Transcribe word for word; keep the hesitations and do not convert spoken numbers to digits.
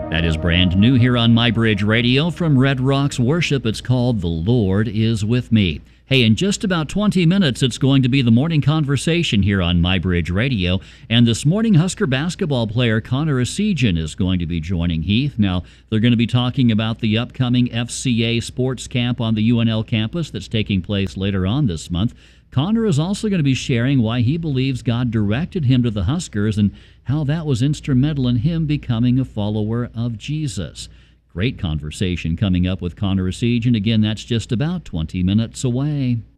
That is brand new here on MyBridge Radio from Red Rocks Worship. It's called The Lord Is With Me. Hey, in just about twenty minutes, it's going to be the morning conversation here on MyBridge Radio. And this morning, Husker basketball player Connor Essegian is going to be joining Heath. Now, they're going to be talking about the upcoming F C A sports camp on the U N L campus that's taking place later on this month. Connor is also going to be sharing why he believes God directed him to the Huskers and how that was instrumental in him becoming a follower of Jesus. Great conversation coming up with Connor Essegian. Again, that's just about twenty minutes away.